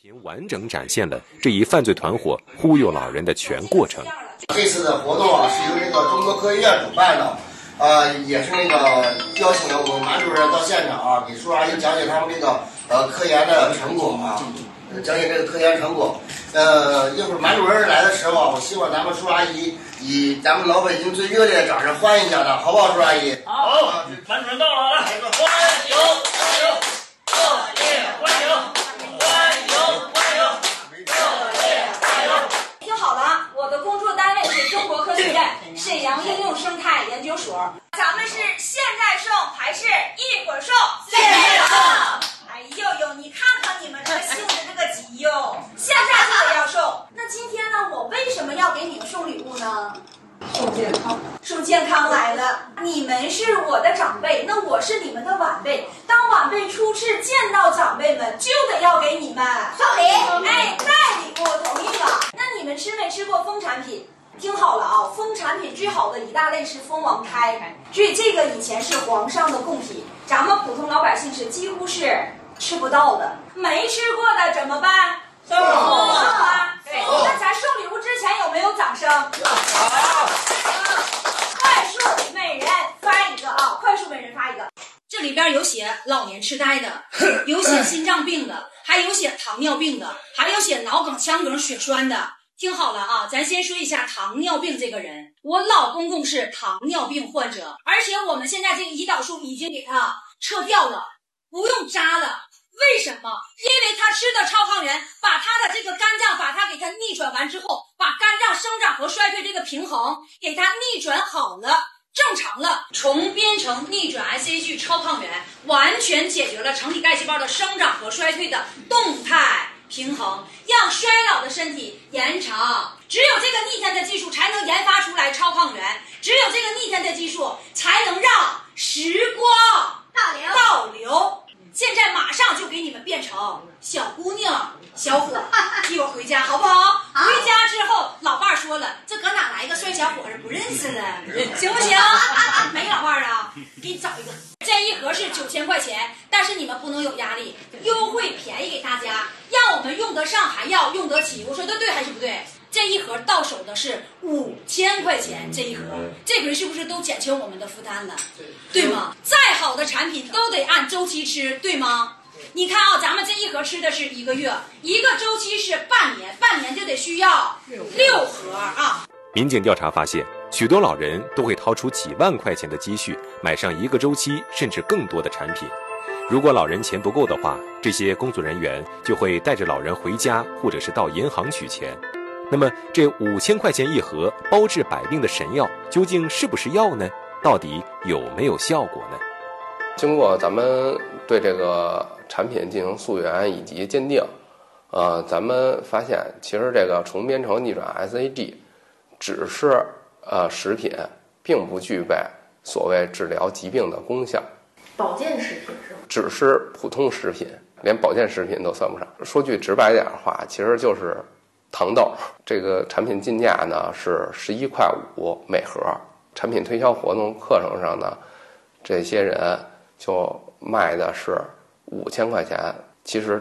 频完整展现了这一犯罪团伙忽悠老人的全过程。 这次的活动是由这个中国科学院主办的，也是邀请了我们马主任到现场给叔叔阿姨讲解他们这个科研的成果讲解这个科研成果。一会儿马主任来的时候我希望咱们叔叔阿姨以咱们老北京最热烈的掌声欢迎一下他，好不好，叔叔阿姨？ 好，马主任到了，来，欢迎，欢迎，热烈欢迎，欢迎，欢迎，热烈欢迎。 听好了，我的工作单位是中国科学院沈阳应用生态研究所，咱们是现在送还是一会儿送？现在送。哎呦呦，你看看你们这个性子这个急哟，现在就得要送。那今天呢，我为什么要给你们送礼物呢？送健康，送健康来了。你们是我的长辈，那我是你们的晚辈。当晚辈初次见到长辈们，就得要给你们送礼。哎，带礼物，同意了。那你们吃没吃过蜂产品？听好了啊，蜂产品最好的一大类是蜂王胎，所以这个以前是皇上的贡品，咱们普通老百姓是几乎是吃不到的。没吃过的怎么办？送啊！那咱送礼物之前有没有掌声？快速每人发一个啊！快速每人发一个。这里边有写老年痴呆的，有写心脏病的，还有写糖尿病的，还有写脑梗、腔梗、血栓的。听好了啊，咱先说一下糖尿病这个人。我老公公是糖尿病患者，而且我们现在这个胰岛素已经给他撤掉了，不用扎了。为什么？因为他吃的超抗原把他的这个肝脏把它给他逆转完之后，把肝脏生长和衰退这个平衡给他逆转好了，正常了，重编程逆转 SAG 超抗原完全解决了成体干细胞的生长和衰退的动态平衡，让衰老的身体延长。只有这个逆天的技术才能研发出来超抗原，只有这个逆天的技术才能让时光倒流。现在马上就给你们变成小姑娘小伙，替我回家好不好？回家之后老伴儿说了，这搁哪来一个帅小伙子不认识了，行不行？没老伴儿啊，给你找一个。这一盒是9000块钱，但是你们不能有压力，优惠便宜给大家，让我们用得上还要用得起。我说的对还是不对？这一盒到手的是5000块钱，这一盒，这回是不是都减轻我们的负担了？对吗？再好的产品都得按周期吃，对吗？你看啊，咱们这一盒吃的是1个月，一个周期是半年，半年就得需要6盒啊。 民警调查发现，许多老人都会掏出几万块钱的积蓄，买上1个周期甚至更多的产品。如果老人钱不够的话，这些工作人员就会带着老人回家，或者是到银行取钱。那么这5000块钱一盒包治百病的神药究竟是不是药呢？到底有没有效果呢？ 经过咱们对这个产品进行溯源以及鉴定，咱们发现其实这个重编程逆转 SAG 只是食品，并不具备所谓治疗疾病的功效。 保健食品是吗？只是普通食品，连保健食品都算不上。说句直白点的话，其实就是糖豆。这个产品进价呢是11.5块每盒，产品推销活动课程上呢，这些人就卖的是5000块钱，其实